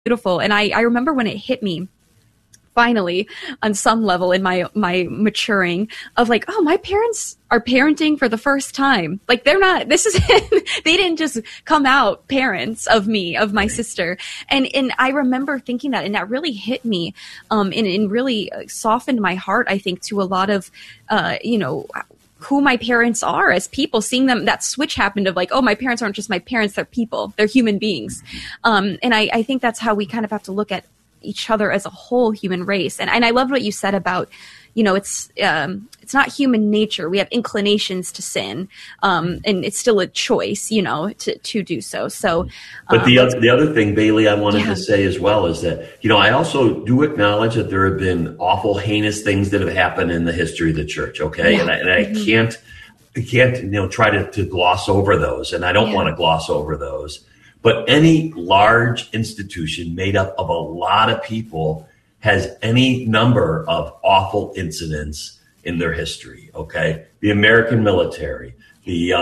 beautiful. And I remember when it hit me finally on some level in my maturing of like, oh, my parents are parenting for the first time. Like they're not, this is, they didn't just come out parents of me, of my sister. And I remember thinking that, and that really hit me, and really softened my heart, I think, to a lot of, who my parents are as people, seeing them, that switch happened of like, oh, my parents aren't just my parents, they're people, they're human beings. And I think that's how we kind of have to look at each other as a whole human race. And I loved what you said about, it's not human nature. We have inclinations to sin, and it's still a choice, to do so. So, but the other thing, Bailey, I wanted to say as well is that, I also do acknowledge that there have been awful, heinous things that have happened in the history of the church. Okay. Yeah. And I can't, try to gloss over those. And I don't want to gloss over those. But any large institution made up of a lot of people has any number of awful incidents in their history. Okay, the American military, the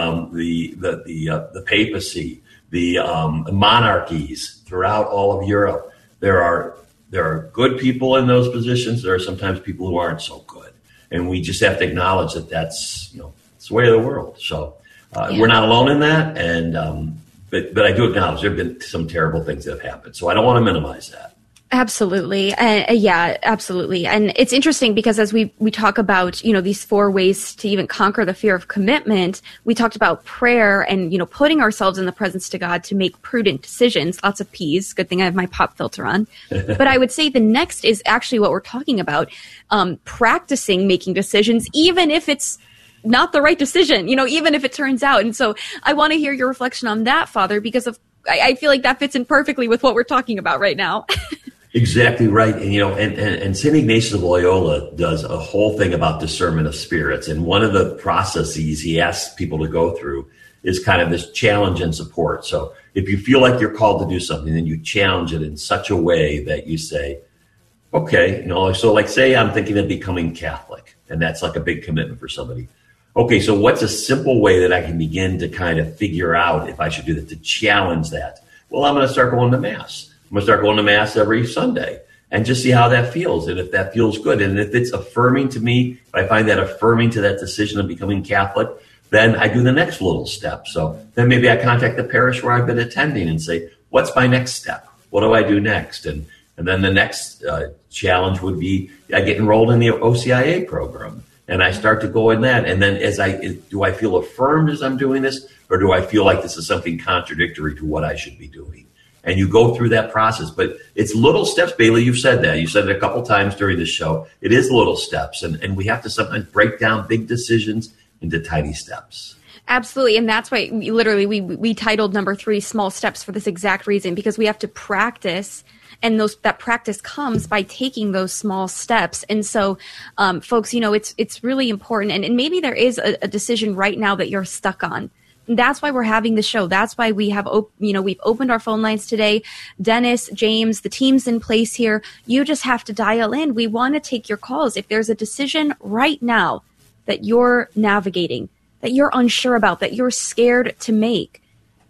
papacy, the monarchies throughout all of Europe. There are good people in those positions. There are sometimes people who aren't so good, and we just have to acknowledge that that's it's the way of the world. So we're not alone in that, and. But I do acknowledge there have been some terrible things that have happened. So I don't want to minimize that. Absolutely. Absolutely. And it's interesting because as we talk about, these 4 ways to even conquer the fear of commitment, we talked about prayer and, putting ourselves in the presence to God to make prudent decisions. Lots of P's. Good thing I have my pop filter on. But I would say the next is actually what we're talking about, practicing making decisions, even if it's not the right decision, even if it turns out. And so I want to hear your reflection on that, Father, because I feel like that fits in perfectly with what we're talking about right now. Exactly right. And, and St. Ignatius of Loyola does a whole thing about discernment of spirits. And one of the processes he asks people to go through is kind of this challenge and support. So if you feel like you're called to do something, then you challenge it in such a way that you say, okay, so like say I'm thinking of becoming Catholic, and that's like a big commitment for somebody. Okay, so what's a simple way that I can begin to kind of figure out if I should do that, to challenge that? Well, I'm going to start going to Mass. I'm going to start going to Mass every Sunday and just see how that feels, and if that feels good. And if it's affirming to me, if I find that affirming to that decision of becoming Catholic, then I do the next little step. So then maybe I contact the parish where I've been attending and say, what's my next step? What do I do next? And then the next challenge would be I get enrolled in the OCIA program. And I start to go in that. And then do I feel affirmed as I'm doing this? Or do I feel like this is something contradictory to what I should be doing? And you go through that process. But it's little steps, Bailey. You've said that. You said it a couple times during the show. It is little steps. And we have to sometimes break down big decisions into tiny steps. Absolutely. And that's why we titled number 3, Small Steps, for this exact reason, because we have to practice. And that practice comes by taking those small steps. And so, folks, it's really important. And maybe there is a decision right now that you're stuck on. And that's why we're having the show. That's why we have, we've opened our phone lines today. Dennis, James, the team's in place here. You just have to dial in. We want to take your calls. If there's a decision right now that you're navigating, that you're unsure about, that you're scared to make,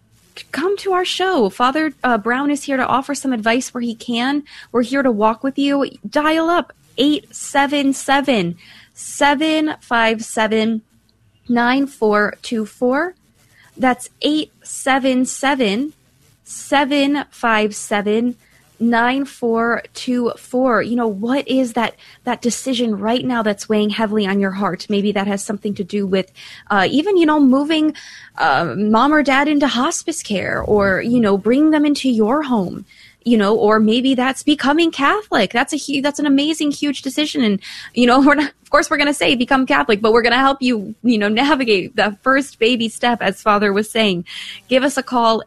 come to our show. Father Brown is here to offer some advice where he can. We're here to walk with you. Dial up 877-757-9424. That's 877-757-9424. What is that decision right now that's weighing heavily on your heart? Maybe that has something to do with even, moving mom or dad into hospice care, or, bringing them into your home, or maybe that's becoming Catholic. That's an amazing, huge decision. And, of course we're going to say become Catholic, but we're going to help you, navigate the first baby step, as Father was saying. Give us a call,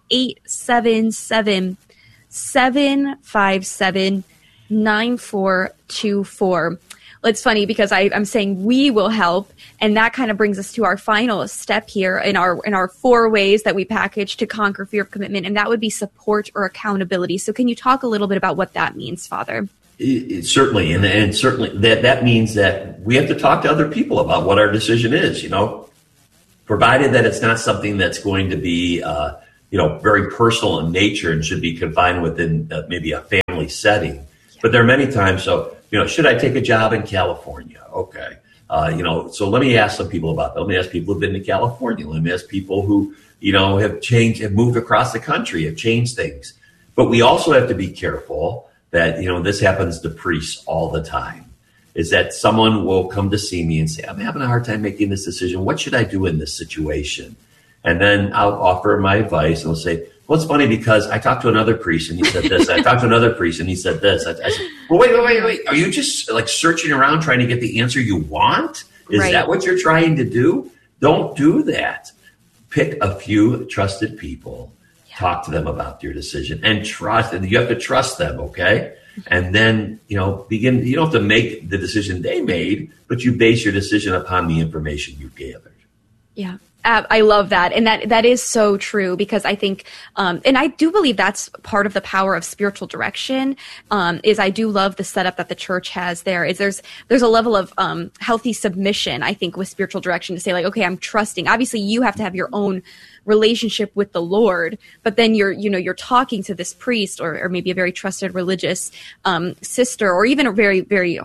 877-757-9424. It's funny because I'm saying we will help, and that kind of brings us to our final step here in our 4 ways that we package to conquer fear of commitment, and that would be support or accountability. So can you talk a little bit about what that means, Father? Certainly, and certainly that means that we have to talk to other people about what our decision is, provided that it's not something that's going to be very personal in nature and should be confined within maybe a family setting. Yeah. But there are many times, should I take a job in California? Okay. So let me ask some people about that. Let me ask people who've been to California. Let me ask people who, have moved across the country, have changed things. But we also have to be careful that, this happens to priests all the time, is that someone will come to see me and say, I'm having a hard time making this decision. What should I do in this situation? And then I'll offer my advice and I'll say, well, it's funny because I talked to another priest and he said this. I talked to another priest and he said this. I said, well, wait. Are you just like searching around trying to get the answer you want? Is that what you're trying to do? Don't do that. Pick a few trusted people, talk to them about your decision and trust. And you have to trust them, okay? And then, begin. You don't have to make the decision they made, but you base your decision upon the information you gathered. Yeah. I love that. And that is so true because I think, and I do believe that's part of the power of spiritual direction, is I do love the setup that the church has there. Is there's a level of, healthy submission, I think, with spiritual direction to say like, okay, I'm trusting. Obviously you have to have your own relationship with the Lord, but then you're talking to this priest or maybe a very trusted religious, sister, or even a very, very,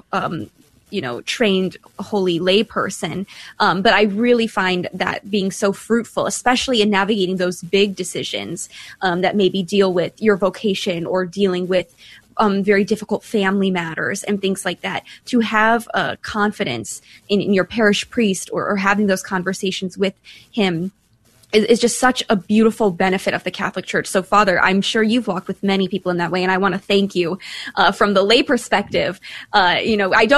trained holy lay person. But I really find that being so fruitful, especially in navigating those big decisions that maybe deal with your vocation or dealing with very difficult family matters and things like that, to have confidence in your parish priest or having those conversations with him is just such a beautiful benefit of the Catholic Church. So, Father, I'm sure you've walked with many people in that way, and I want to thank you from the lay perspective. We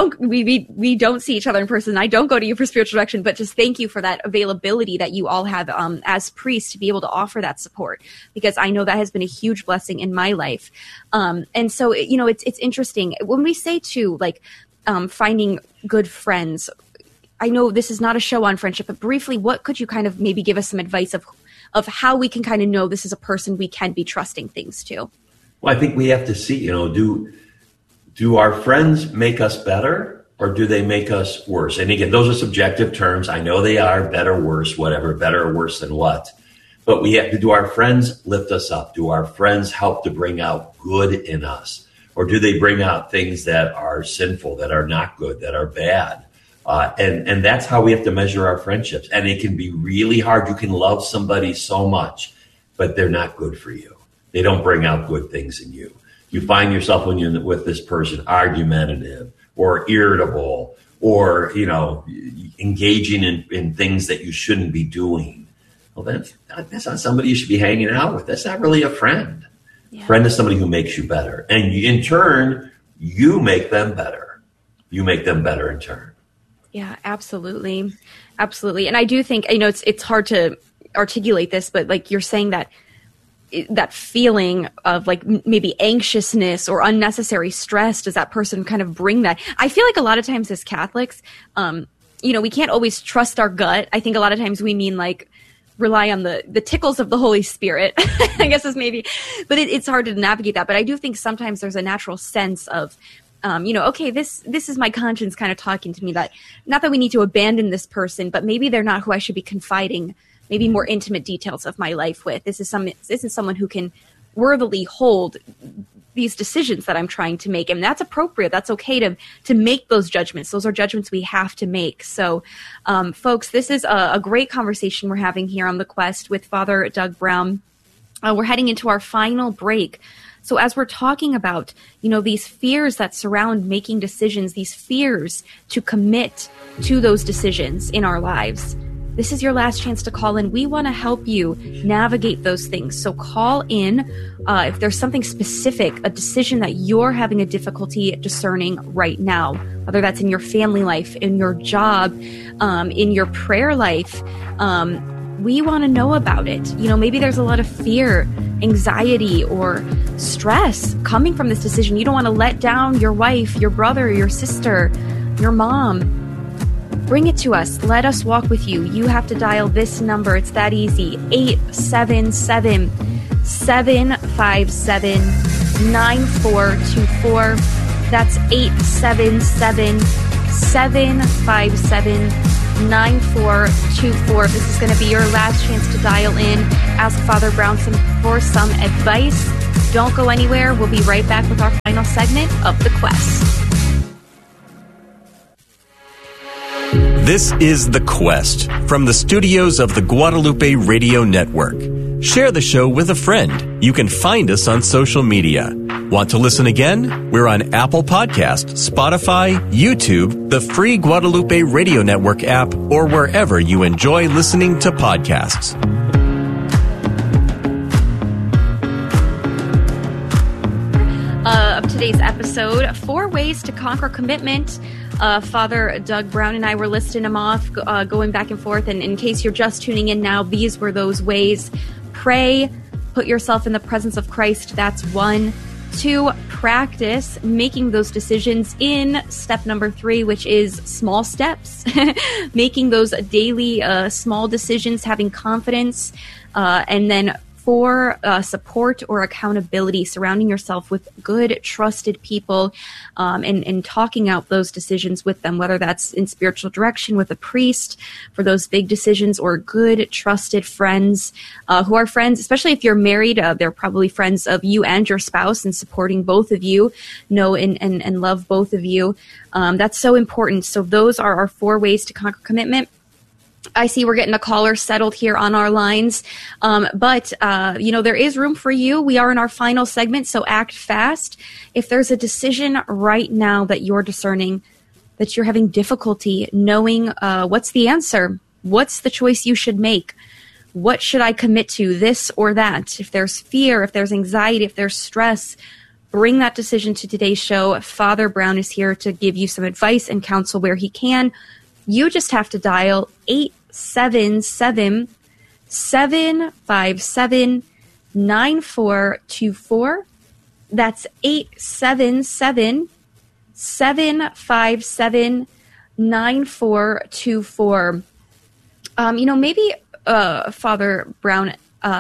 don't see each other in person. I don't go to you for spiritual direction, but just thank you for that availability that you all have as priests to be able to offer that support, because I know that has been a huge blessing in my life. And so, it's interesting when we say too, like finding good friends. I know this is not a show on friendship, but briefly, what could you kind of maybe give us some advice of how we can kind of know this is a person we can be trusting things to? Well, I think we have to see, do our friends make us better or do they make us worse? And again, those are subjective terms. I know they are better, worse, whatever, better or worse than what. But we have to, do our friends lift us up? Do our friends help to bring out good in us? Or do they bring out things that are sinful, that are not good, that are bad? And that's how we have to measure our friendships. And it can be really hard. You can love somebody so much, but they're not good for you. They don't bring out good things in you. You find yourself when you're with this person argumentative or irritable or, engaging in things that you shouldn't be doing. Well, that's not somebody you should be hanging out with. That's not really a friend. Yeah. Friend is somebody who makes you better. And in turn, you make them better. You make them better in turn. Yeah, absolutely. Absolutely. And I do think, it's hard to articulate this, but like you're saying that feeling of like maybe anxiousness or unnecessary stress, does that person kind of bring that? I feel like a lot of times as Catholics, we can't always trust our gut. I think a lot of times we mean like rely on the tickles of the Holy Spirit, I guess is maybe, but it's hard to navigate that. But I do think sometimes there's a natural sense of, okay, this is my conscience kind of talking to me, that not that we need to abandon this person, but maybe they're not who I should be confiding maybe more intimate details of my life with. This is someone who can worthily hold these decisions that I'm trying to make. And that's appropriate. That's okay to make those judgments. Those are judgments we have to make. So, folks, this is a great conversation we're having here on The Quest with Father Doug Brown. We're heading into our final break. So as we're talking about, these fears that surround making decisions, these fears to commit to those decisions in our lives, this is your last chance to call in. We want to help you navigate those things. So call in if there's something specific, a decision that you're having a difficulty discerning right now, whether that's in your family life, in your job, in your prayer life. We want to know about it. Maybe there's a lot of fear, anxiety, or stress coming from this decision. You don't want to let down your wife, your brother, your sister, your mom. Bring it to us. Let us walk with you. You have to dial this number. It's that easy. 877-757-9424. That's 877-757-9424. 9424. This is going to be your last chance to dial in. Ask Father Brownson for some advice. Don't go anywhere. We'll be right back with our final segment of The Quest. This is The Quest from the studios of the Guadalupe Radio Network. Share the show with a friend. You can find us on social media. Want to listen again? We're on Apple Podcasts, Spotify, YouTube, the free Guadalupe Radio Network app, or wherever you enjoy listening to podcasts. Of today's episode, 4 ways to conquer commitment. Father Doug Brown and I were listing them off, going back and forth. And in case you're just tuning in now, these were those ways. Pray, put yourself in the presence of Christ. That's 1. 2, practice making those decisions in step number 3, which is small steps. Making those daily small decisions, having confidence. And then 4, support or accountability, surrounding yourself with good, trusted people, and talking out those decisions with them, whether that's in spiritual direction with a priest for those big decisions, or good, trusted friends who are friends, especially if you're married, they're probably friends of you and your spouse, and supporting both of you, know and love both of you. That's so important. So those are our 4 ways to conquer commitment. I see we're getting a caller settled here on our lines. But there is room for you. We are in our final segment, so act fast. If there's a decision right now that you're discerning, that you're having difficulty knowing what's the answer, what's the choice you should make, what should I commit to, this or that? If there's fear, if there's anxiety, if there's stress, bring that decision to today's show. Father Brown is here to give you some advice and counsel where he can. You just have to dial 877-757-9424. That's 877-757-9424. Maybe Father Brown,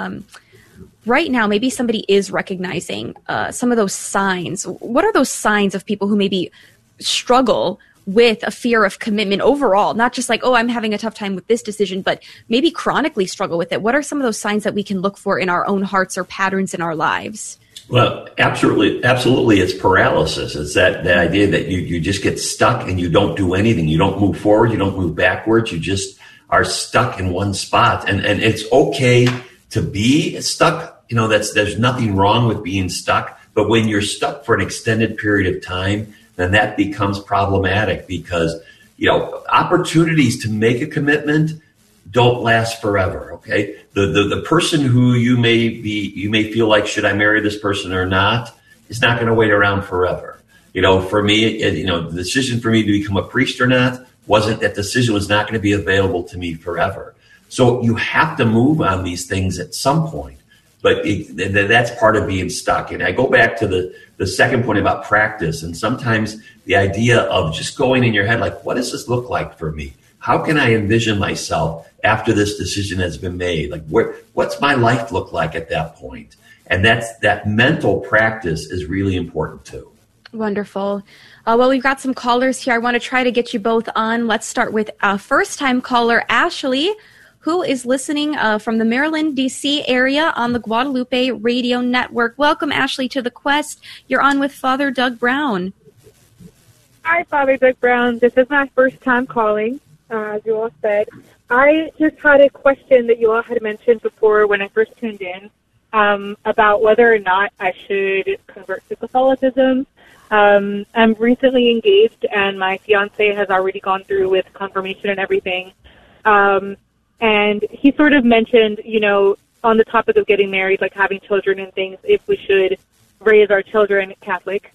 right now, maybe somebody is recognizing some of those signs. What are those signs of people who maybe struggle with a fear of commitment overall, not just like, oh, I'm having a tough time with this decision, but maybe chronically struggle with it? What are some of those signs that we can look for in our own hearts or patterns in our lives? Well, absolutely. It's paralysis. It's that idea that you just get stuck and you don't do anything. You don't move forward. You don't move backwards. You just are stuck in one spot. And it's okay to be stuck. There's nothing wrong with being stuck. But when you're stuck for an extended period of time, then that becomes problematic, because, opportunities to make a commitment don't last forever. Okay. The person who you may feel like, should I marry this person or not, is not going to wait around forever. For me, the decision for me to become a priest or not that decision was not going to be available to me forever. So you have to move on these things at some point. But that's part of being stuck. And I go back to the second point about practice. And sometimes the idea of just going in your head, like, what does this look like for me? How can I envision myself after this decision has been made? Like, what's my life look like at that point? And that mental practice is really important too. Wonderful. Well, we've got some callers here. I want to try to get you both on. Let's start with first-time caller Ashley, who is listening from the Maryland, D.C. area on the Guadalupe Radio Network. Welcome, Ashley, to The Quest. You're on with Father Doug Brown. Hi, Father Doug Brown. This is my first time calling, as you all said. I just had a question that you all had mentioned before when I first tuned in about whether or not I should convert to Catholicism. I'm recently engaged, and my fiancé has already gone through with confirmation and everything. And he sort of mentioned, on the topic of getting married, like having children and things, if we should raise our children Catholic.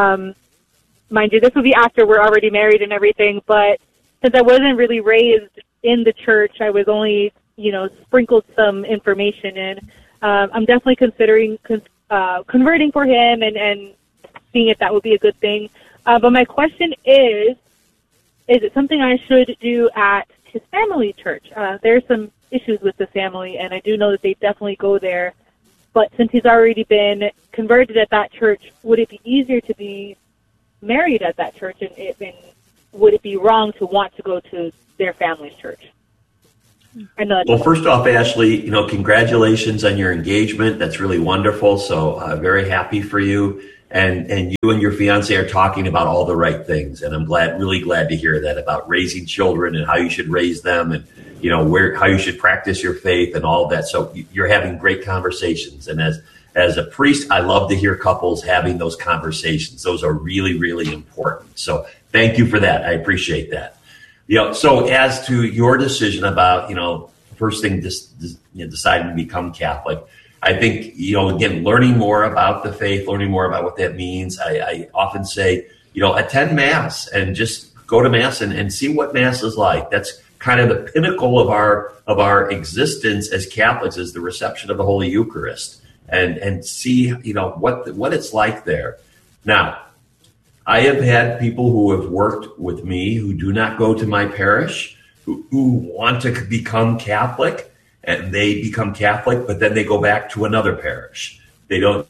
Mind you, this will be after we're already married and everything, but since I wasn't really raised in the church, I was only, sprinkled some information in. I'm definitely considering converting for him and seeing if that would be a good thing. But my question is it something I should do at his family church? There's some issues with the family, and I do know that they definitely go there. But since he's already been converted at that church, would it be easier to be married at that church? And would it be wrong to want to go to their family's church? I know. Well, first off, Ashley, congratulations on your engagement. That's really wonderful. So very happy for you. And you and your fiance are talking about all the right things. And I'm really glad to hear that about raising children and how you should raise them and, how you should practice your faith and all of that. So you're having great conversations. And as a priest, I love to hear couples having those conversations. Those are really, really important. So thank you for that. I appreciate that. So as to your decision about, first thing, deciding to become Catholic, I think, again, learning more about the faith, learning more about what that means. I often say, attend Mass and just go to Mass and see what Mass is like. That's kind of the pinnacle of our existence as Catholics, is the reception of the Holy Eucharist, and see, what it's like there. Now, I have had people who have worked with me who do not go to my parish, who want to become Catholic, and they become Catholic, but then they go back to another parish. They don't.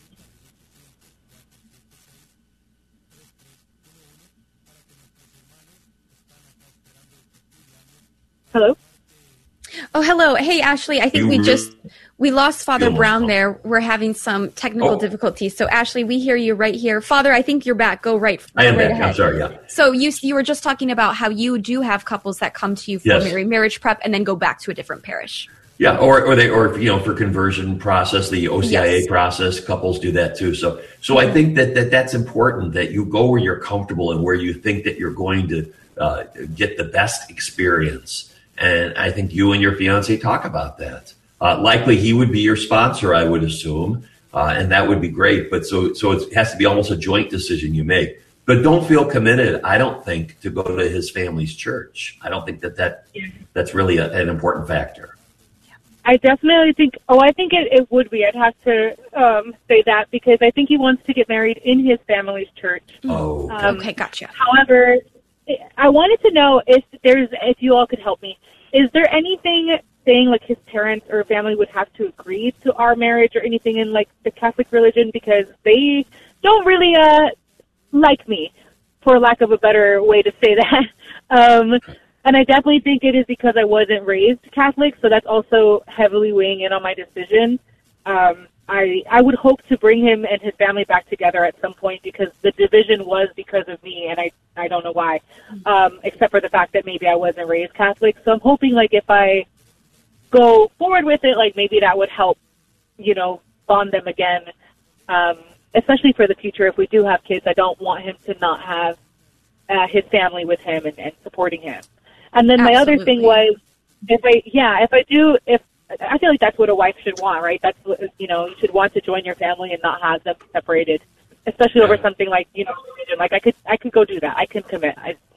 Hello? Oh, hello. Hey, Ashley, I think we lost Father Brown there. We're having some technical difficulties. So, Ashley, we hear you right here. Father, I think you're back. Go right I am right back. ahead. I'm sorry, yeah. So you were just talking about how you do have couples that come to you for marriage prep and then go back to a different parish. Yeah, or for conversion process, the OCIA process, couples do that too. So I think that's important, that you go where you're comfortable and where you think that you're going to get the best experience. And I think you and your fiance talk about that. Likely he would be your sponsor, I would assume, and that would be great. But so it has to be almost a joint decision you make. But don't feel committed, I don't think, to go to his family's church. I don't think that's really an important factor. I definitely think, I think it would be. I'd have to say that, because I think he wants to get married in his family's church. Oh, okay, gotcha. However, I wanted to know if you all could help me. Is there anything saying like his parents or family would have to agree to our marriage or anything in like the Catholic religion, because they don't really like me, for lack of a better way to say that. And I definitely think it is because I wasn't raised Catholic, so that's also heavily weighing in on my decision. I would hope to bring him and his family back together at some point, because the division was because of me, and I don't know why, except for the fact that maybe I wasn't raised Catholic. So I'm hoping, like, if I go forward with it, like, maybe that would help, bond them again, especially for the future. If we do have kids, I don't want him to not have his family with him and supporting him. And then my other thing was, if I feel like that's what a wife should want, right? That's what, you should want to join your family and not have them separated, especially over something like, religion. Like I could go do that. I can commit,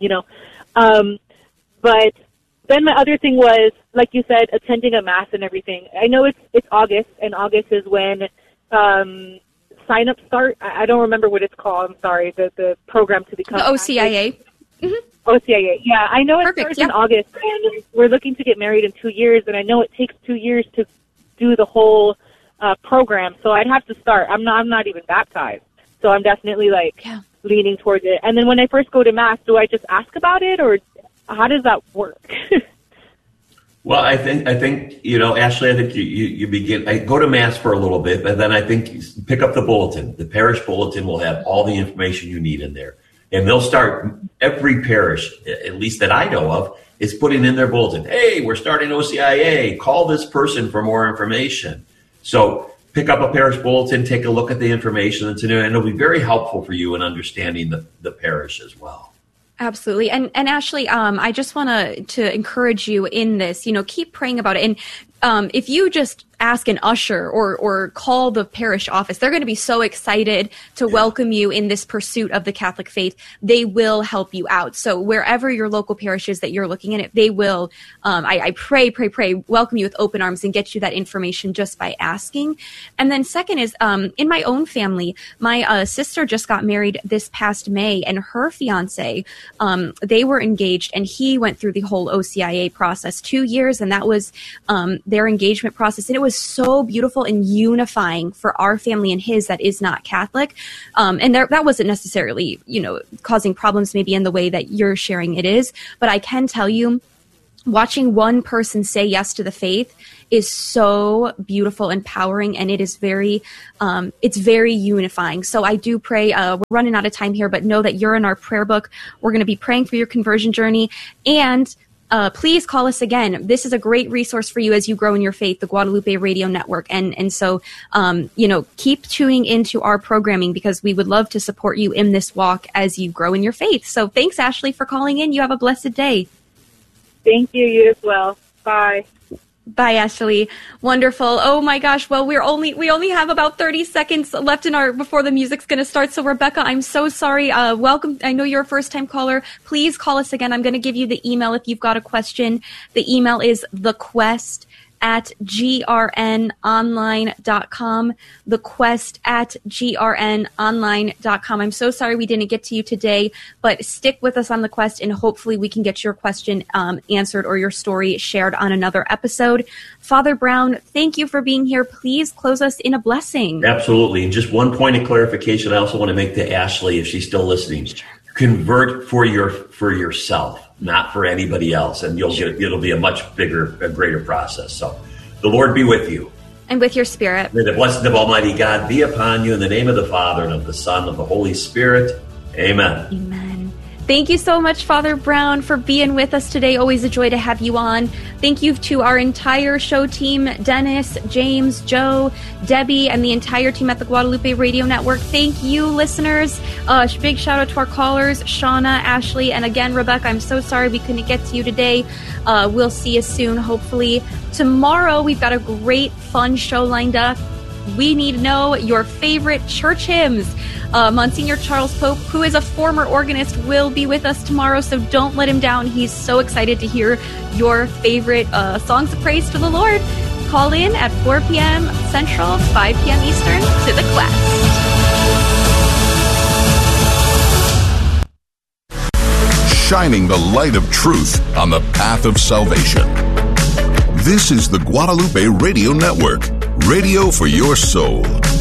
but then my other thing was, like you said, attending a mass and everything. I know it's August, and August is when, sign-ups start. I don't remember what it's called. I'm sorry. The program to become the OCIA. Mm-hmm. OCIA. Yeah, I know it starts in August, and we're looking to get married in 2 years, and I know it takes 2 years to do the whole program, so I'd have to start. I'm not even baptized, so I'm definitely leaning towards it. And then when I first go to Mass, do I just ask about it, or how does that work? Well, I think Ashley, I think you begin, go to Mass for a little bit, but then I think you pick up the bulletin. The parish bulletin will have all the information you need in there. And they'll start, every parish, at least that I know of, is putting in their bulletin, hey, we're starting OCIA, call this person for more information. So pick up a parish bulletin, take a look at the information that's in there, and it'll be very helpful for you in understanding the parish as well. Absolutely. And Ashley, I just want to encourage you in this, keep praying about it. And if you just ask an usher or call the parish office, they're going to be so excited to welcome you in this pursuit of the Catholic faith. They will help you out. So wherever your local parish is that you're looking at it, they will, I pray, welcome you with open arms and get you that information just by asking. And then second is, in my own family, my sister just got married this past May, and her fiance, they were engaged, and he went through the whole OCIA process, 2 years, and that was their engagement process. And it was so beautiful and unifying for our family and his that is not Catholic. And that wasn't necessarily, causing problems maybe in the way that you're sharing it is. But I can tell you, watching one person say yes to the faith is so beautiful, empowering, and it is it's very unifying. So I do pray, we're running out of time here, but know that you're in our prayer book. We're going to be praying for your conversion journey, and please call us again. This is a great resource for you as you grow in your faith, the Guadalupe Radio Network. And so, keep tuning into our programming because we would love to support you in this walk as you grow in your faith. So thanks, Ashley, for calling in. You have a blessed day. Thank you. You as well. Bye. Bye, Ashley. Wonderful. Oh my gosh. Well, we only have about 30 seconds left before the music's going to start. So Rebecca, I'm so sorry. Welcome. I know you're a first time caller. Please call us again. I'm going to give you the email if you've got a question. The email is thequest@grnonline.com. thequest@grnonline.com. I'm so sorry we didn't get to you today, but stick with us on the quest and hopefully we can get your question answered or your story shared on another episode. Father Brown, thank you for being here. Please close us in a blessing. Absolutely. And just one point of clarification I also want to make to Ashley, if she's still listening. Convert for yourself, not for anybody else, and it'll be a much greater process. So the Lord be with you. And with your spirit. May the blessing of Almighty God be upon you in the name of the Father and of the Son and of the Holy Spirit. Amen. Amen. Thank you so much, Father Brown, for being with us today. Always a joy to have you on. Thank you to our entire show team, Dennis, James, Joe, Debbie, and the entire team at the Guadalupe Radio Network. Thank you, listeners. Big shout out to our callers, Shauna, Ashley, and again, Rebecca. I'm so sorry we couldn't get to you today. We'll see you soon, hopefully. Tomorrow, we've got a great, fun show lined up. We need to know your favorite church hymns. Monsignor Charles Pope, who is a former organist, will be with us tomorrow, so don't let him down. He's so excited to hear your favorite songs of praise to the Lord. Call in at 4 p.m. Central, 5 p.m. Eastern to The Quest. Shining the light of truth on the path of salvation. This is the Guadalupe Radio Network. Radio for your soul.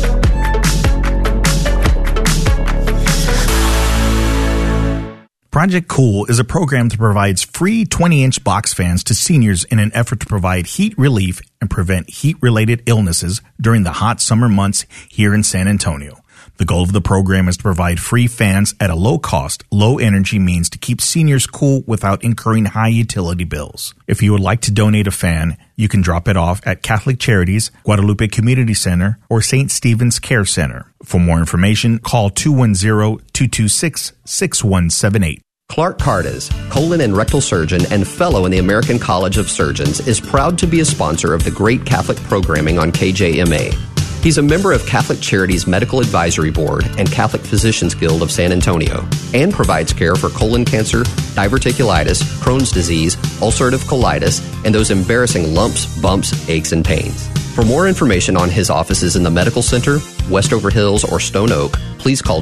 Project Cool is a program that provides free 20-inch box fans to seniors in an effort to provide heat relief and prevent heat-related illnesses during the hot summer months here in San Antonio. The goal of the program is to provide free fans at a low cost, low energy means to keep seniors cool without incurring high utility bills. If you would like to donate a fan, you can drop it off at Catholic Charities, Guadalupe Community Center, or St. Stephen's Care Center. For more information, call 210-226-6178. Clark Cardes, colon and rectal surgeon and fellow in the American College of Surgeons, is proud to be a sponsor of the great Catholic programming on KJMA. He's a member of Catholic Charities Medical Advisory Board and Catholic Physicians Guild of San Antonio, and provides care for colon cancer, diverticulitis, Crohn's disease, ulcerative colitis, and those embarrassing lumps, bumps, aches, and pains. For more information on his offices in the Medical Center, Westover Hills, or Stone Oak, please call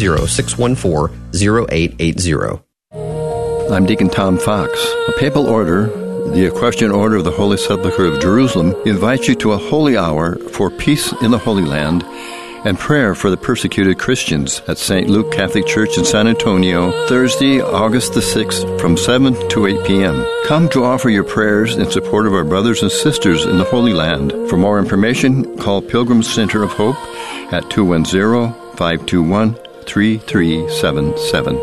210-614-0880. I'm Deacon Tom Fox. A papal order, the Equestrian Order of the Holy Sepulchre of Jerusalem, invites you to a holy hour for peace in the Holy Land and prayer for the persecuted Christians at St. Luke Catholic Church in San Antonio, Thursday, August the 6th, from 7 to 8 p.m. Come to offer your prayers in support of our brothers and sisters in the Holy Land. For more information, call Pilgrim Center of Hope at 210-521-3377.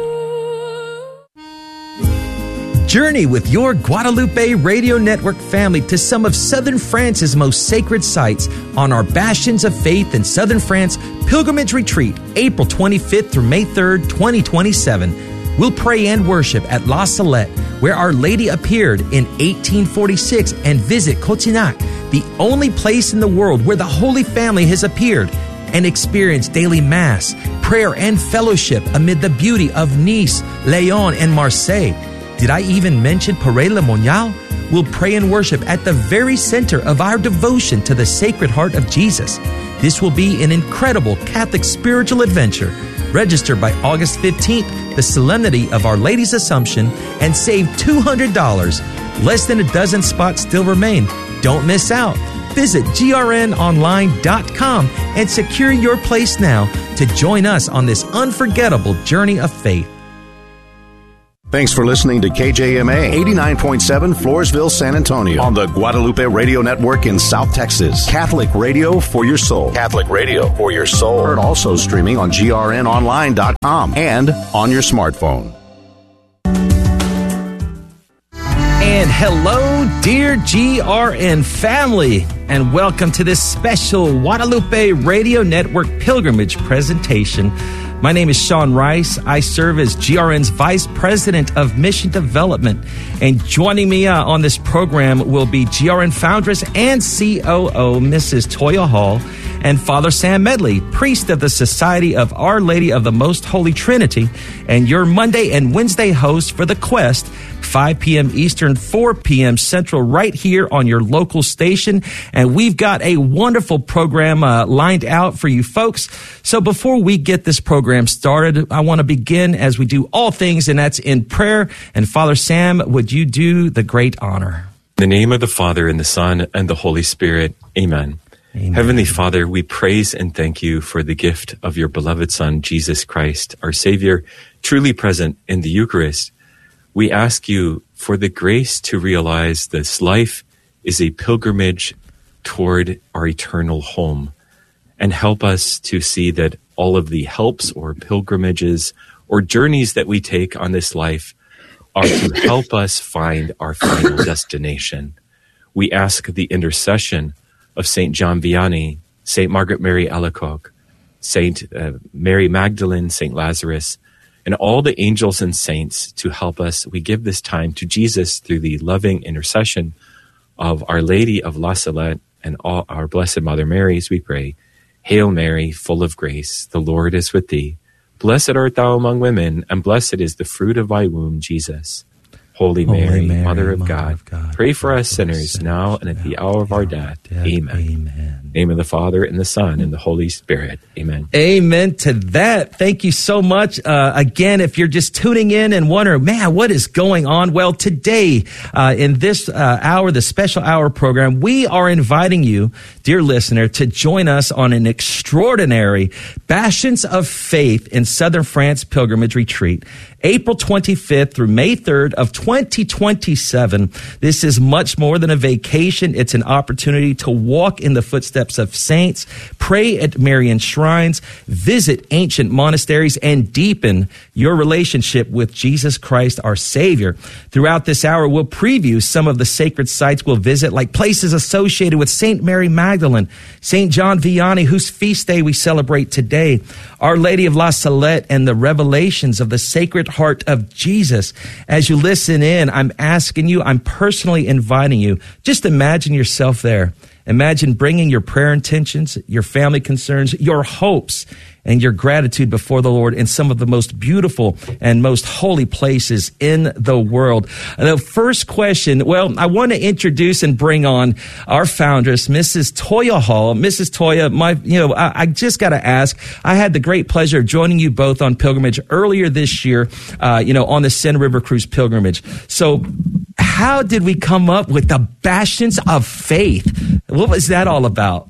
Journey with your Guadalupe Radio Network family to some of Southern France's most sacred sites on our Bastions of Faith in Southern France Pilgrimage Retreat, April 25th through May 3rd, 2027. We'll pray and worship at La Salette, where Our Lady appeared in 1846, and visit Cotignac, the only place in the world where the Holy Family has appeared, and experience daily Mass, prayer, and fellowship amid the beauty of Nice, Lyon, and Marseille. Did I even mention Paray-le-Monial? We'll pray and worship at the very center of our devotion to the Sacred Heart of Jesus. This will be an incredible Catholic spiritual adventure. Register by August 15th, the Solemnity of Our Lady's Assumption, and save $200. Less than a dozen spots still remain. Don't miss out. visit grnonline.com and secure your place now to join us on this unforgettable journey of faith. Thanks for listening to KJMA 89.7 Floresville, San Antonio on the Guadalupe Radio Network in South Texas. Catholic radio for your soul. Catholic radio for your soul. Heard also streaming on grnonline.com and on your smartphone. And hello, dear GRN family, and welcome to this special Guadalupe Radio Network pilgrimage presentation. My name is Sean Rice. I serve as GRN's Vice President of Mission Development. And joining me on this program will be GRN Foundress and COO, Mrs. Toya Hall, and Father Sam Medley, priest of the Society of Our Lady of the Most Holy Trinity, and your Monday and Wednesday host for The Quest, 5 p.m. Eastern, 4 p.m. Central, right here on your local station. And we've got a wonderful program lined out for you folks. So before we get this program started, I want to begin as we do all things, and that's in prayer. And Father Sam, would you do the great honor? In the name of the Father, and the Son, and the Holy Spirit. Amen. Amen. Heavenly Father, we praise and thank you for the gift of your beloved Son, Jesus Christ, our Savior, truly present in the Eucharist. We ask you for the grace to realize this life is a pilgrimage toward our eternal home, and help us to see that all of the helps or pilgrimages or journeys that we take on this life are to help us find our final destination. We ask the intercession of St. John Vianney, St. Margaret Mary Alacoque, St. Mary Magdalene, St. Lazarus, and all the angels and saints to help us. We give this time to Jesus through the loving intercession of Our Lady of La Salette and all our Blessed Mother Mary, as we pray. Hail Mary, full of grace, the Lord is with thee. Blessed art thou among women, and blessed is the fruit of thy womb, Jesus. Holy Mary, Mother of God, pray for us sinners now and at the hour of our death. Amen. Amen. Name of the Father, and the Son, and the Holy Spirit. Amen. Amen to that. Thank you so much. Again, if you're just tuning in and wondering, man, what is going on? Well, today, in this hour, the special hour program, we are inviting you, dear listener, to join us on an extraordinary Bastions of Faith in Southern France pilgrimage retreat, April 25th through May 3rd of 2027. This is much more than a vacation. It's an opportunity to walk in the footsteps of saints, pray at Marian shrines, visit ancient monasteries, and deepen your relationship with Jesus Christ, our Savior. Throughout this hour, we'll preview some of the sacred sites we'll visit, like places associated with St. Mary Magdalene, St. John Vianney, whose feast day we celebrate today, Our Lady of La Salette, and the revelations of the Sacred Heart of Jesus. As you listen in, I'm asking you, I'm personally inviting you, just imagine yourself there. Imagine bringing your prayer intentions, your family concerns, your hopes, and your gratitude before the Lord in some of the most beautiful and most holy places in the world. The first question, well, I want to introduce and bring on our foundress, Mrs. Toya Hall. Mrs. Toya, I just got to ask, I had the great pleasure of joining you both on pilgrimage earlier this year, on the Seine River Cruise pilgrimage. So how did we come up with the Bastions of Faith? What was that all about?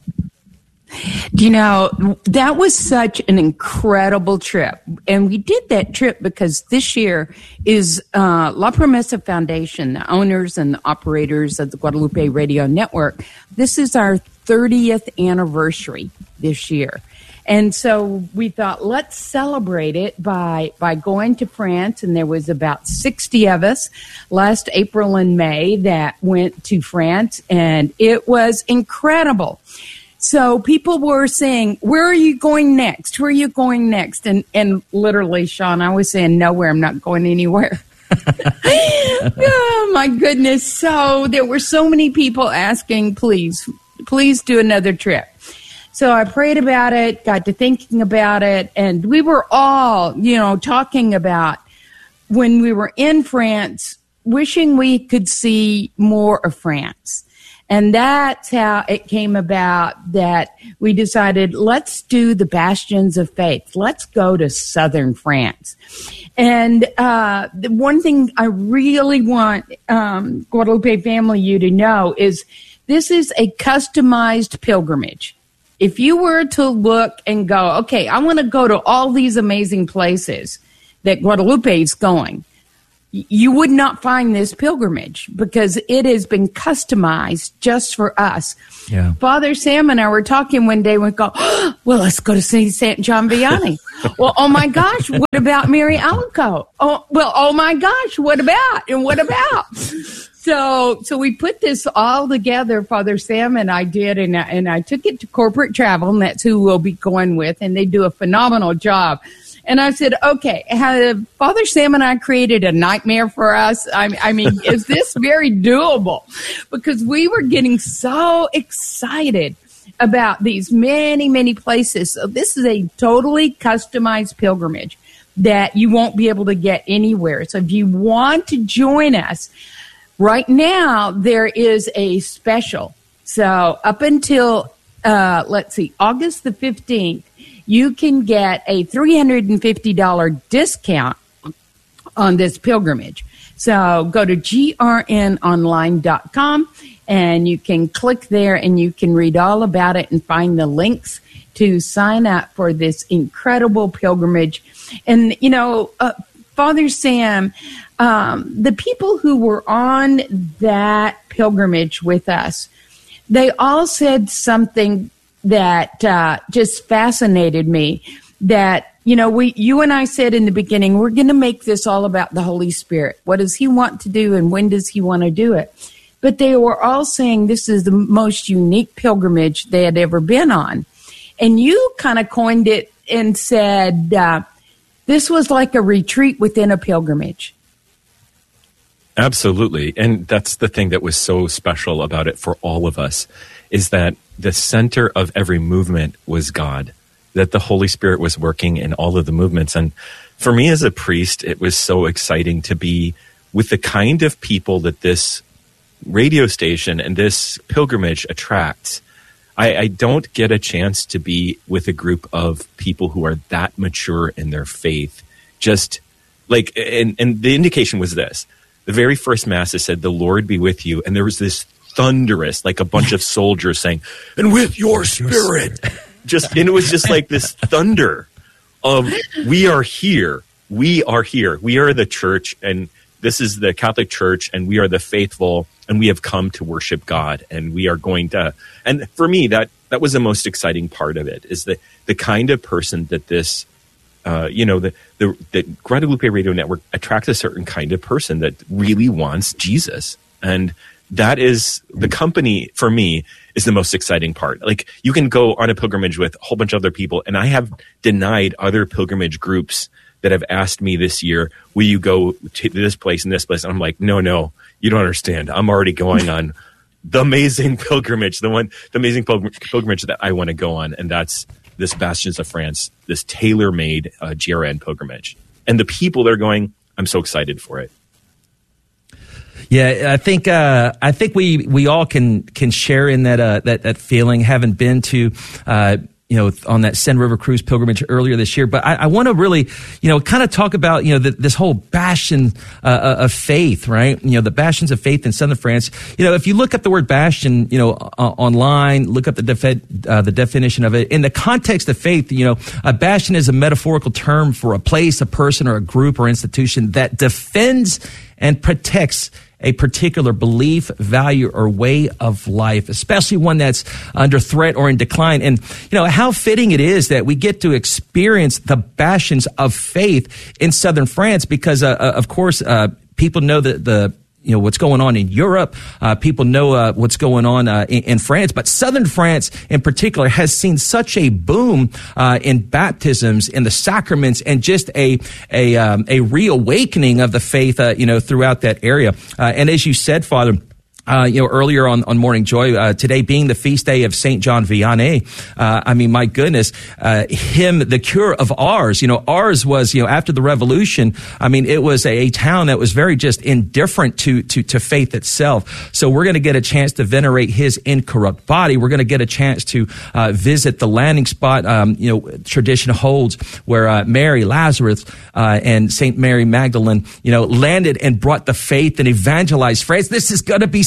That was such an incredible trip. And we did that trip because this year is La Promesa Foundation, the owners and the operators of the Guadalupe Radio Network. This is our 30th anniversary this year. And so we thought, let's celebrate it by going to France. And there was about 60 of us last April and May that went to France. And it was incredible. So people were saying, where are you going next? Where are you going next? And literally, Sean, I was saying, nowhere. I'm not going anywhere. Oh, my goodness. So there were so many people asking, please do another trip. So I prayed about it, got to thinking about it, and we were all, talking about when we were in France, wishing we could see more of France. And that's how it came about that we decided, let's do the Bastions of Faith. Let's go to southern France. And the one thing I really want Guadalupe family you to know is This is a customized pilgrimage. If you were to look and go, okay, I want to go to all these amazing places that Guadalupe is going, you would not find this pilgrimage because it has been customized just for us. Yeah. Father Sam and I were talking one day. We go, oh, well, let's go to St. John Vianney. Well, oh my gosh, what about Mary Alacoque? Oh, well, oh my gosh, what about? And what about? So we put this all together, Father Sam and I did, and I took it to Corporate Travel, and that's who we'll be going with, and they do a phenomenal job. And I said, okay, have Father Sam and I created a nightmare for us? I mean, is this very doable? Because we were getting so excited about these many, many places. So this is a totally customized pilgrimage that you won't be able to get anywhere. So if you want to join us, right now there is a special. So up until, August the 15th, you can get a $350 discount on this pilgrimage. So go to grnonline.com and you can click there and you can read all about it and find the links to sign up for this incredible pilgrimage. And, Father Sam, the people who were on that pilgrimage with us, they all said something that just fascinated me, that, you and I said in the beginning, we're going to make this all about the Holy Spirit. What does he want to do and when does he want to do it? But they were all saying this is the most unique pilgrimage they had ever been on. And you kind of coined it and said this was like a retreat within a pilgrimage. Absolutely. And that's the thing that was so special about it for all of us, is that the center of every movement was God, that the Holy Spirit was working in all of the movements. And for me as a priest, it was so exciting to be with the kind of people that this radio station and this pilgrimage attracts. I don't get a chance to be with a group of people who are that mature in their faith. Just like, and the indication was this. The very first Mass, it said, "The Lord be with you." And there was this thunderous, like a bunch of soldiers saying, "And with your spirit." And it was just like this thunder of, we are here. We are here. We are the church, and this is the Catholic Church, and we are the faithful, and we have come to worship God, and we are going to. And for me, that was the most exciting part of it, is the kind of person that this, the Guadalupe Radio Network attracts a certain kind of person that really wants Jesus. And that is, the company for me is the most exciting part. Like, you can go on a pilgrimage with a whole bunch of other people, and I have denied other pilgrimage groups that have asked me this year, will you go to this place and this place? And I'm like, no, you don't understand. I'm already going on the amazing pilgrimage, the amazing pilgrimage that I want to go on. And that's this Bastions of France, this tailor-made GRN pilgrimage. And the people that are going, I'm so excited for it. Yeah, I think we all can share in that feeling, having been to on that Seine River Cruise pilgrimage earlier this year. But I want to really, kind of talk about, this whole bastion of faith, right? The bastions of faith in southern France. If you look up the word bastion, online, look up the definition of it. In the context of faith, a bastion is a metaphorical term for a place, a person, or a group or institution that defends and protects a particular belief, value, or way of life, especially one that's under threat or in decline. And, how fitting it is that we get to experience the bastions of faith in southern France because, of course, people know that what's going on in Europe. People know what's going on in France, but southern France in particular has seen such a boom in baptisms, in the sacraments, and just a reawakening of the faith, throughout that area. And as you said, Father, earlier on Morning Joy, today being the feast day of St. John Vianney, my goodness, the cure of Ars, Ars was, after the revolution, it was a town that was very just indifferent to faith itself. So we're going to get a chance to venerate his incorrupt body. We're going to get a chance to visit the landing spot, tradition holds where Mary, Lazarus, and St. Mary Magdalene, landed and brought the faith and evangelized France. This is going to be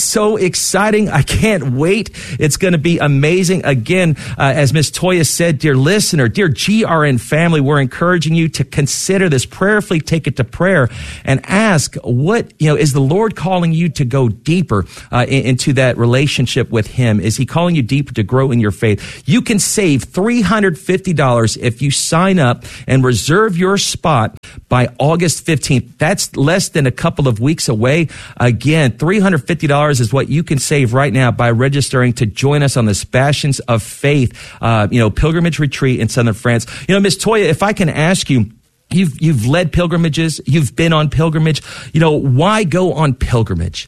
so exciting. I can't wait. It's going to be amazing. Again, as Ms. Toya said, dear listener, dear GRN family, we're encouraging you to consider this, prayerfully take it to prayer and ask what, is the Lord calling you to go deeper into that relationship with Him? Is He calling you deeper to grow in your faith? You can save $350 if you sign up and reserve your spot by August 15th. That's less than a couple of weeks away. Again, $350 is what you can save right now by registering to join us on this Bastions of Faith, pilgrimage retreat in southern France. Ms. Toya, if I can ask you, you've led pilgrimages, you've been on pilgrimage. Why go on pilgrimage?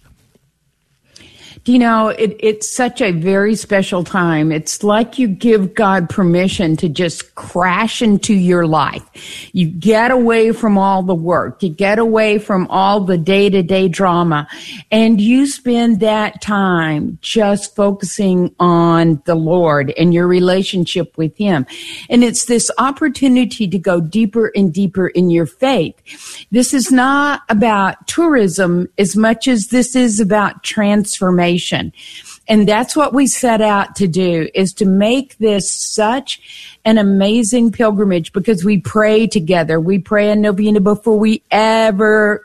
It's such a very special time. It's like you give God permission to just crash into your life. You get away from all the work. You get away from all the day-to-day drama. And you spend that time just focusing on the Lord and your relationship with Him. And it's this opportunity to go deeper and deeper in your faith. This is not about tourism as much as this is about transformation. And that's what we set out to do, is to make this such an amazing pilgrimage, because we pray together. We pray a novena before we ever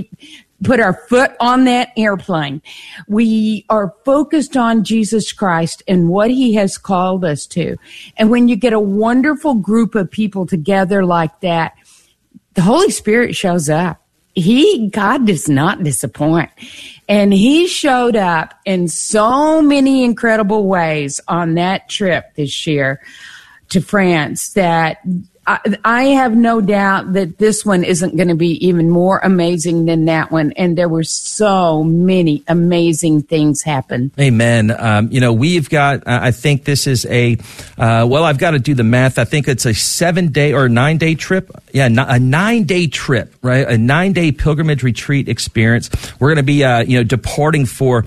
put our foot on that airplane. We are focused on Jesus Christ and what He has called us to. And when you get a wonderful group of people together like that, the Holy Spirit shows up. God does not disappoint. And He showed up in so many incredible ways on that trip this year to France that I have no doubt that this one isn't going to be even more amazing than that one. And there were so many amazing things happen. Amen. We've got, I think this is I've got to do the math. I think it's a 7-day or 9-day trip. Yeah, a 9-day trip, right? A 9-day pilgrimage retreat experience. We're going to be, departing for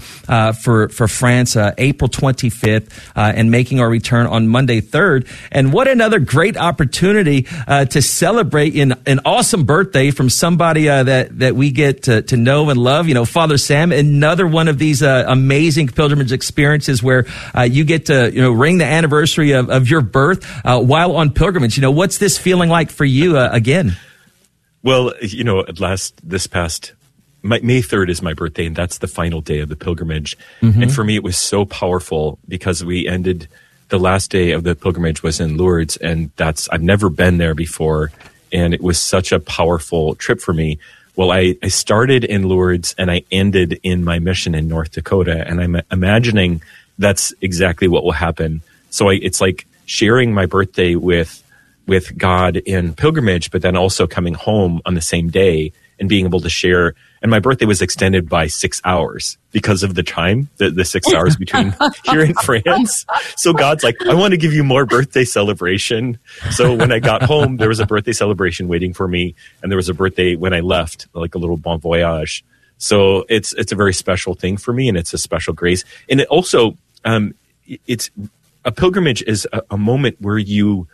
France, April 25th, and making our return on Monday 3rd. And what another great opportunity to celebrate an awesome birthday from somebody that we get to know and love. Father Sam, another one of these amazing pilgrimage experiences where you get to ring the anniversary of your birth while on pilgrimage. What's this feeling like for you again? Well, this past May 3rd is my birthday, and that's the final day of the pilgrimage. Mm-hmm. And for me, it was so powerful because we ended. The last day of the pilgrimage was in Lourdes, and I've never been there before, and it was such a powerful trip for me. Well, I started in Lourdes, and I ended in my mission in North Dakota, and I'm imagining that's exactly what will happen. So it's like sharing my birthday with God in pilgrimage, but then also coming home on the same day and being able to share. And my birthday was extended by 6 hours because of the time, the 6 hours between here in France. So God's like, I want to give you more birthday celebration. So when I got home, there was a birthday celebration waiting for me. And there was a birthday when I left, like a little bon voyage. So it's a very special thing for me, and it's a special grace. And it also, it's a pilgrimage is a moment where you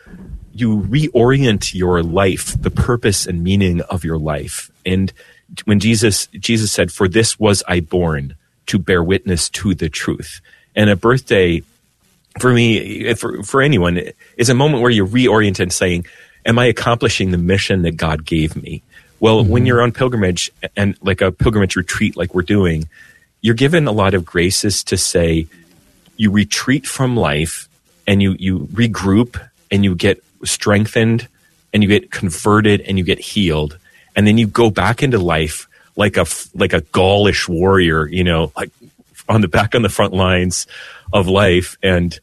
reorient your life, the purpose and meaning of your life. And when Jesus said, "For this was I born, to bear witness to the truth." And a birthday, for me, for anyone, is a moment where you reorient and saying, am I accomplishing the mission that God gave me? Well, when you're on pilgrimage, and like a pilgrimage retreat like we're doing, you're given a lot of graces to say, you retreat from life, and you regroup, and you get strengthened, and you get converted, and you get healed. And then you go back into life like a Gaulish warrior, like on the front lines of life, and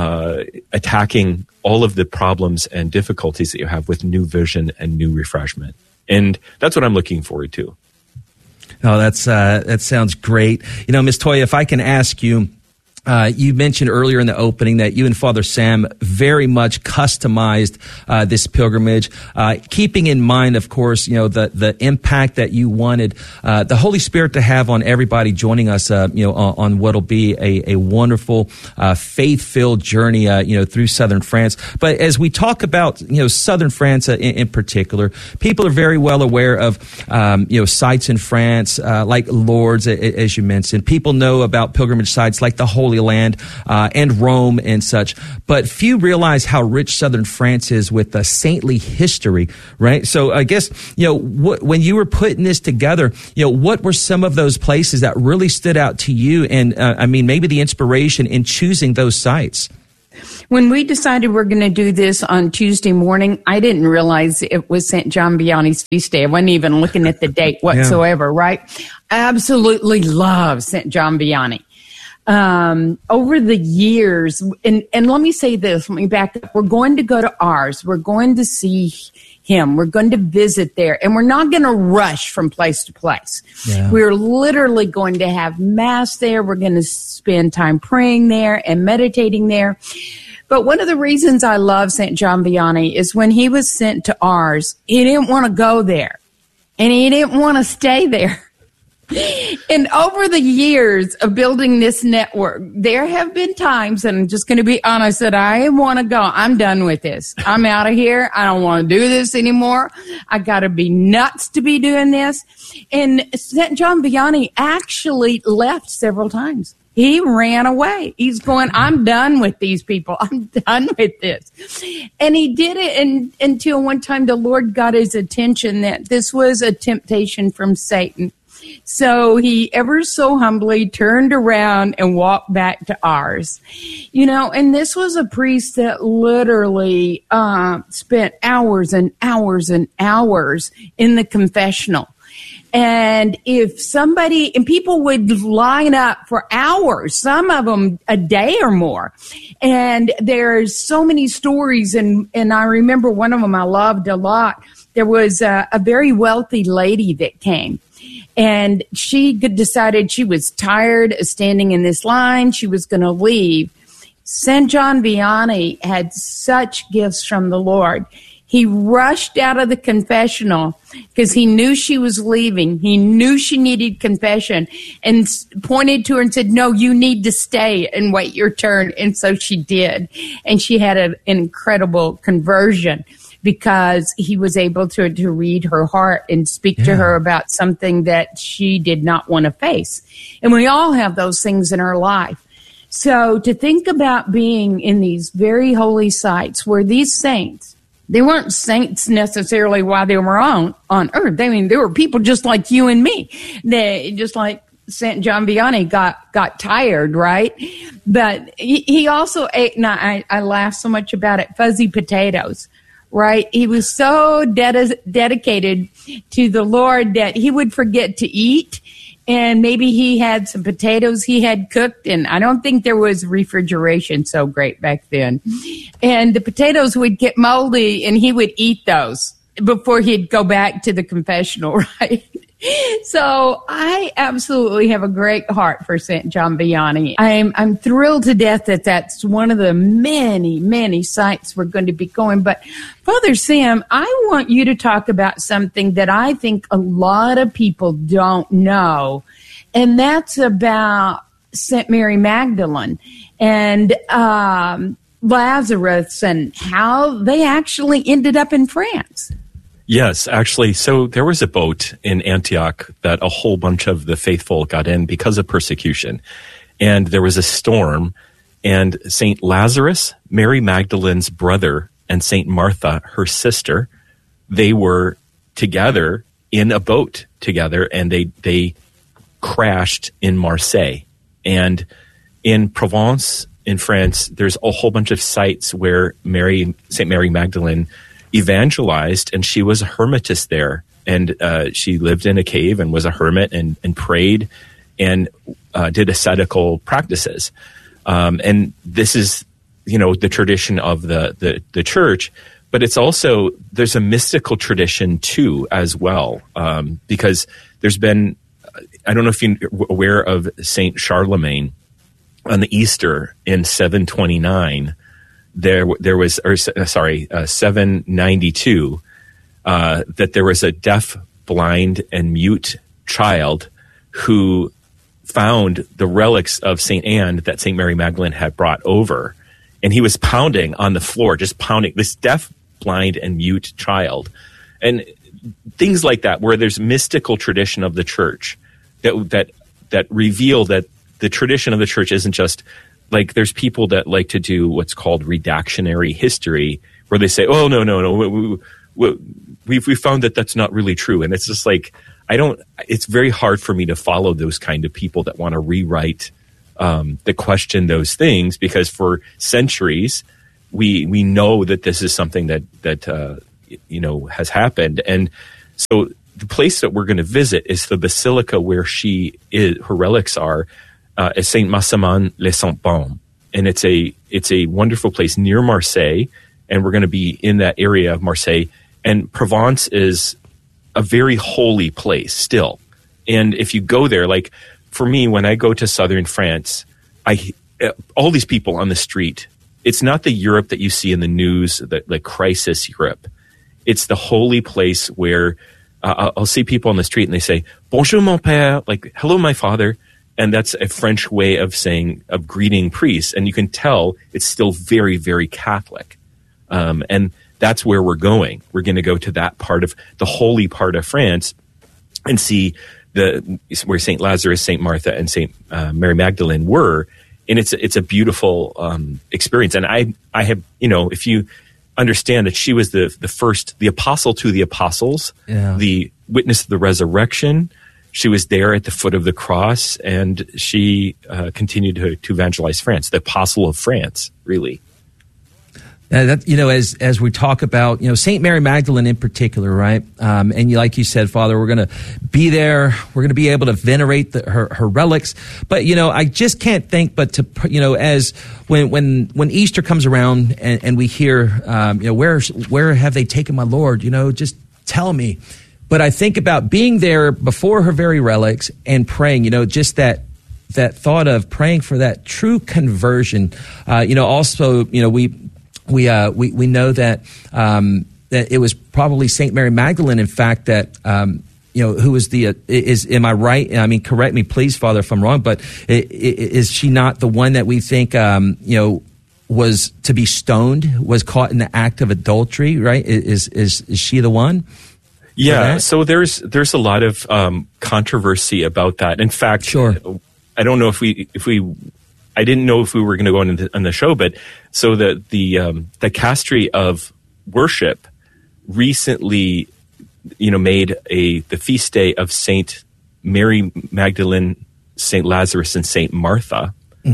attacking all of the problems and difficulties that you have with new vision and new refreshment. And that's what I'm looking forward to. Oh, that sounds great. Ms. Toya, if I can ask you, You mentioned earlier in the opening that you and Father Sam very much customized this pilgrimage, keeping in mind, of course, the impact that you wanted the Holy Spirit to have on everybody joining us, on what'll be a wonderful, faith-filled journey, through southern France. But as we talk about, southern France in particular, people are very well aware of, sites in France like Lourdes, as you mentioned. People know about pilgrimage sites like the Holy Land and Rome and such, but few realize how rich southern France is with a saintly history, right? So I guess, when you were putting this together, what were some of those places that really stood out to you, and maybe the inspiration in choosing those sites? When we decided we're going to do this on Tuesday morning, I didn't realize it was St. John Vianney's feast day. I wasn't even looking at the date whatsoever, right? I absolutely love St. John Vianney. Over the years, and let me say this, let me back up. We're going to go to Ars. We're going to see him. We're going to visit there, and we're not going to rush from place to place. Yeah. We're literally going to have Mass there. We're going to spend time praying there and meditating there. But one of the reasons I love St. John Vianney is when he was sent to Ars, he didn't want to go there, and he didn't want to stay there. And over the years of building this network, there have been times, and I'm just going to be honest, that I want to go. I'm done with this. I'm out of here. I don't want to do this anymore. I got to be nuts to be doing this. And St. John Vianney actually left several times. He ran away. He's going, I'm done with these people. I'm done with this. And he did it until one time the Lord got his attention that this was a temptation from Satan. So he ever so humbly turned around and walked back to Ars. And this was a priest that literally spent hours and hours and hours in the confessional. And if somebody, and people would line up for hours, some of them a day or more. And there's so many stories. And I remember one of them I loved a lot. There was a very wealthy lady that came. And she decided she was tired of standing in this line. She was going to leave. St. John Vianney had such gifts from the Lord. He rushed out of the confessional because he knew she was leaving. He knew she needed confession and pointed to her and said, no, you need to stay and wait your turn. And so she did. And she had an incredible conversion, because he was able to read her heart and speak to her about something that she did not want to face. And we all have those things in our life. So to think about being in these very holy sites where these saints, they weren't saints necessarily while they were on earth. I mean, they were people just like you and me. They just like St. John Vianney got tired, right? But he also ate, and I laugh so much about it, fuzzy potatoes. Right? He was so dedicated to the Lord that he would forget to eat. And maybe he had some potatoes he had cooked. And I don't think there was refrigeration so great back then. And the potatoes would get moldy and he would eat those before he'd go back to the confessional, right? So I absolutely have a great heart for St. John Vianney. I'm thrilled to death that that's one of the many, many sites we're going to be going. But Father Sam, I want you to talk about something that I think a lot of people don't know, and that's about St. Mary Magdalene and Lazarus and how they actually ended up in France. Yes, actually. So there was a boat in Antioch that a whole bunch of the faithful got in because of persecution. And there was a storm, and St. Lazarus, Mary Magdalene's brother, and St. Martha, her sister, they were together in a boat together, and they crashed in Marseille. And in Provence, in France, there's a whole bunch of sites where St. Mary Magdalene evangelized, and she was a hermitess there, and she lived in a cave and was a hermit and prayed and did ascetical practices, and this is the tradition of the church, but it's also, there's a mystical tradition too as well, because there's been, I don't know if you're aware of Saint Charlemagne. on the Easter in 729, there was 792, that there was a deaf, blind, and mute child who found the relics of St. Anne that St. Mary Magdalene had brought over. And he was pounding on the floor, just pounding, this deaf, blind, and mute child. And things like that, where there's mystical tradition of the church that reveal that the tradition of the church isn't just like, there's people that like to do what's called redactionary history, where they say, oh, no, we found that that's not really true. And it's just like, it's very hard for me to follow those kind of people that want to rewrite, that question those things, because for centuries, we know that this is something that has happened. And so the place that we're going to visit is the basilica where her relics are, is Saint Massaman les Saints-Baumes. And it's a wonderful place near Marseille. And we're going to be in that area of Marseille. And Provence is a very holy place still. And if you go there, like for me, when I go to southern France, all these people on the street, it's not the Europe that you see in the news, like crisis Europe. It's the holy place where I'll see people on the street and they say, bonjour mon père, like, hello my father. And that's a French way of greeting priests. And you can tell it's still very, very Catholic. And that's where we're going. We're going to go to that part of the holy part of France and see where St. Lazarus, St. Martha, and St. Mary Magdalene were. And it's a beautiful experience. And I have, if you understand that she was the first, the apostle to the apostles, the witness of the resurrection. She was there at the foot of the cross, and she continued to evangelize France, the apostle of France, really. As we talk about, St. Mary Magdalene in particular, right? And like you said, Father, we're going to be there. We're going to be able to venerate her relics. But, I just can't think but to, as when Easter comes around and we hear, where have they taken my Lord? Just tell me. But I think about being there before her very relics and praying, just that thought of praying for that true conversion. Also, we know that that it was probably Saint Mary Magdalene, in fact, that who was am I right? I mean, correct me, please, Father, if I'm wrong. But is she not the one that we think was to be stoned, was caught in the act of adultery? Right? Is she the one? Yeah. So there's a lot of controversy about that. In fact, sure. I don't know if we. I didn't know if we were going to go on the show, but so the Dicastery of Worship recently, made the feast day of Saint Mary Magdalene, Saint Lazarus, and Saint Martha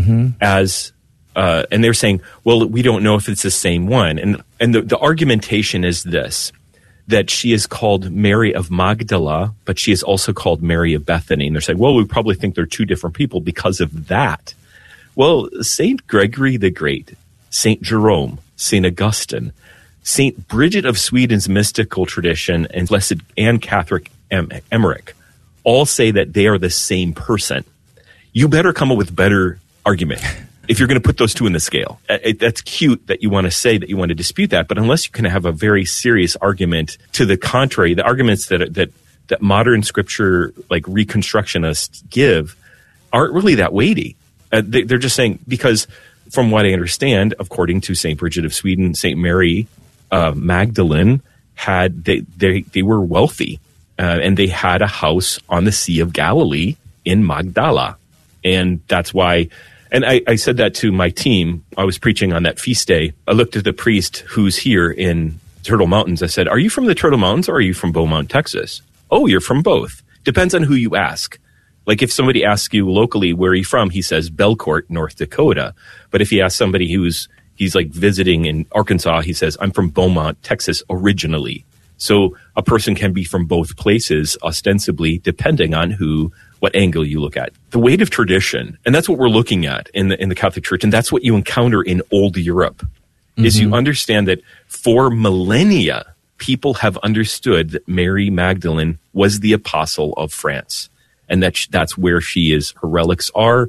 as, and they're saying, well, we don't know if it's the same one, and the argumentation is this: that she is called Mary of Magdala, but she is also called Mary of Bethany, and they're saying, well, we probably think they're two different people because of that. Well, St. Gregory the Great, St. Jerome, St. Augustine, St. Bridget of Sweden's mystical tradition, and Blessed Anne Catherine Emmerich all say that they are the same person. You better come up with better argument if you're going to put those two in the scale. That's cute that you want to say that you want to dispute that, but unless you can have a very serious argument to the contrary, the arguments that modern scripture, like reconstructionists, give aren't really that weighty. They're just saying, because from what I understand, according to St. Bridget of Sweden, St. Mary Magdalene they were wealthy, and they had a house on the Sea of Galilee in Magdala. And that's why, and I said that to my team. I was preaching on that feast day. I looked at the priest who's here in Turtle Mountains. I said, are you from the Turtle Mountains or are you from Beaumont, Texas? Oh, you're from both. Depends on who you ask. Like if somebody asks you locally, where are you from? He says Belcourt, North Dakota. But if he asks somebody he's like visiting in Arkansas, he says, I'm from Beaumont, Texas originally. So a person can be from both places, ostensibly, depending on what angle you look at. The weight of tradition, and that's what we're looking at in the Catholic Church, and that's what you encounter in Old Europe, is you understand that for millennia, people have understood that Mary Magdalene was the apostle of France. And that's where she is. Her relics are.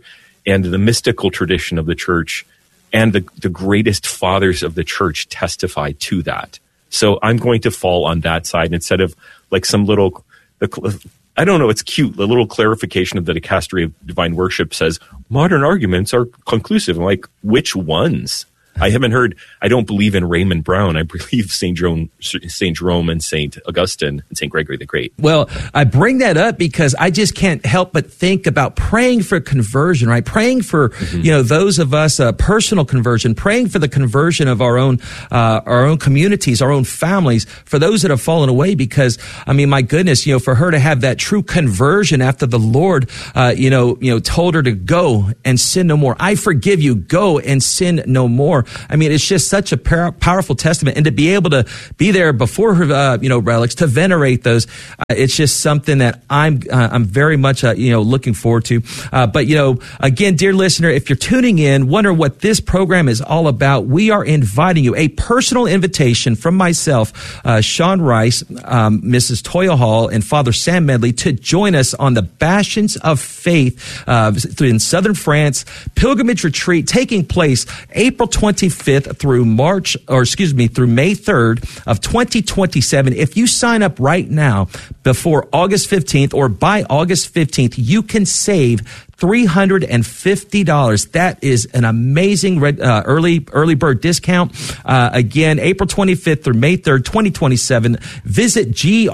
and the mystical tradition of the church and the greatest fathers of the church testify to that. So I'm going to fall on that side instead of like some little, I don't know, it's cute. The little clarification of the Dicastery of Divine Worship says modern arguments are conclusive. I'm like, which ones? I haven't heard. I don't believe in Raymond Brown. I believe St. Jerome and St. Augustine and St. Gregory the Great. Well, I bring that up because I just can't help but think about praying for conversion, right? Praying for, those of us, personal conversion, praying for the conversion of our own communities, our own families, for those that have fallen away. Because, I mean, my goodness, for her to have that true conversion after the Lord, told her to go and sin no more. I forgive you. Go and sin no more. I mean, it's just such a powerful testament, and to be able to be there before her, relics, to venerate those, it's just something that I'm very much, looking forward to. But again, dear listener, if you're tuning in, wonder what this program is all about, we are inviting you, a personal invitation from myself, Sean Rice, Mrs. Toya Hall, and Father Sam Medley to join us on the Bastions of Faith in southern France pilgrimage retreat taking place April 25th through May 3rd of 2027. If you sign up right now before August 15th or by August 15th, you can save $350. That is an amazing early bird discount. Again, April 25th through May 3rd, 2027. Visit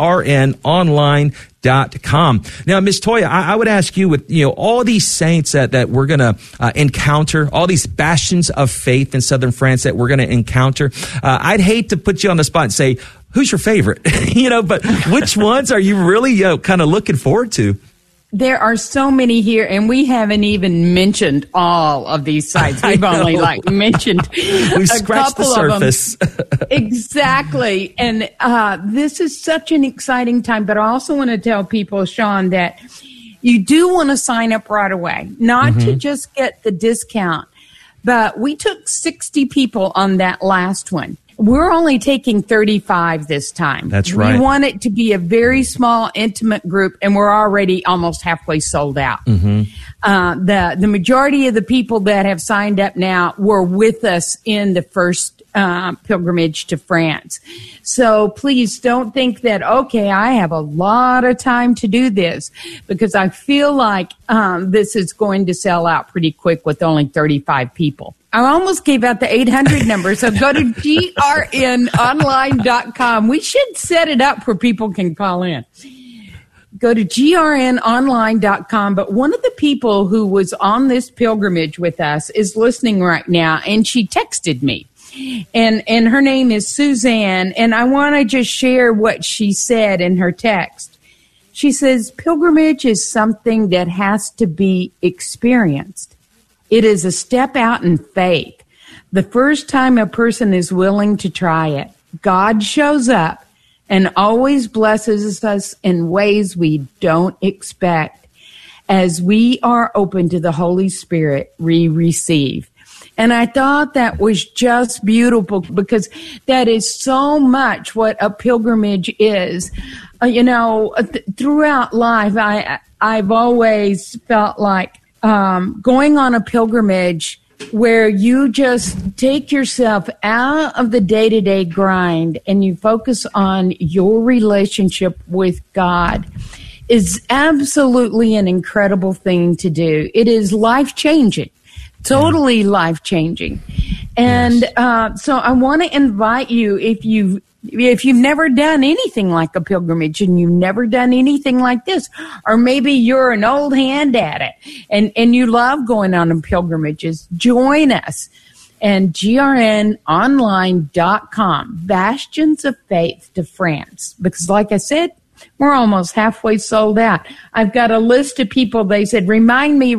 grnonline.com. Now, Ms. Toya, I would ask you, with all these saints that we're going to encounter, all these bastions of faith in southern France that we're going to encounter, I'd hate to put you on the spot and say, who's your favorite? But which ones are you really kind of looking forward to? There are so many here, and we haven't even mentioned all of these sites. We've only mentioned we scratched the surface. Exactly. And this is such an exciting time. But I also want to tell people, Sean, that you do want to sign up right away, not to just get the discount. But we took 60 people on that last one. We're only taking 35 this time. That's right. We want it to be a very small, intimate group, and we're already almost halfway sold out. The majority of the people that have signed up now were with us in the first pilgrimage to France. So please don't think that, okay, I have a lot of time to do this, because I feel like this is going to sell out pretty quick with only 35 people. I almost gave out the 800 number, so go to grnonline.com. We should set it up where people can call in. Go to grnonline.com. But one of the people who was on this pilgrimage with us is listening right now, and she texted me. And her name is Suzanne, and I want to just share what she said in her text. She says, pilgrimage is something that has to be experienced. It is a step out in faith. The first time a person is willing to try it, God shows up and always blesses us in ways we don't expect. As we are open to the Holy Spirit, we receive. And I thought that was just beautiful, because that is so much what a pilgrimage is. Throughout life, I've always felt like going on a pilgrimage where you just take yourself out of the day-to-day grind and you focus on your relationship with God is absolutely an incredible thing to do. It is life-changing, totally life-changing. And so I want to invite you, if you've never done anything like a pilgrimage and you've never done anything like this, or maybe you're an old hand at it and you love going on pilgrimages, join us. And grnonline.com, Bastions of Faith to France. Because like I said, we're almost halfway sold out. I've got a list of people, they said, remind me,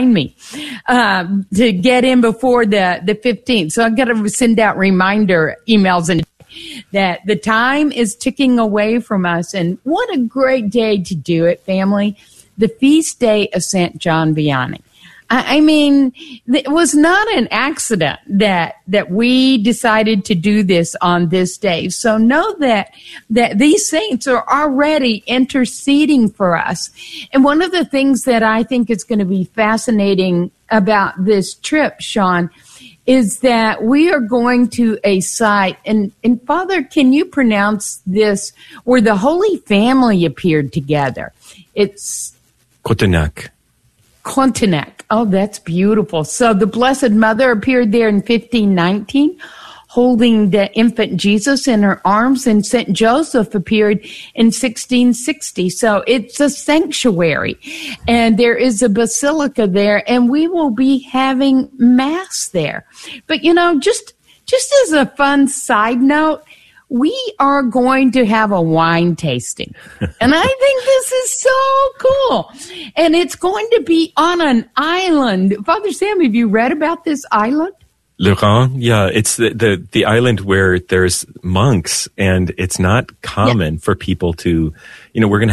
to get in before the 15th. So I've got to send out reminder emails and that the time is ticking away from us. And what a great day to do it, family. The feast day of St. John Vianney. I mean, it was not an accident that we decided to do this on this day. So know that these saints are already interceding for us. And one of the things that I think is going to be fascinating about this trip, Sean, is that we are going to a site, and Father, can you pronounce this, where the Holy Family appeared together? It's Cotonac. Oh, that's beautiful. So the Blessed Mother appeared there in 1519, holding the infant Jesus in her arms, and St. Joseph appeared in 1660. So it's a sanctuary, and there is a basilica there, and we will be having Mass there. But, just as a fun side note, we are going to have a wine tasting. And I think this is so cool. And it's going to be on an island. Father Sam, have you read about this island? Le Rang, yeah, it's the island where there's monks, and it's not common for people to, we're going to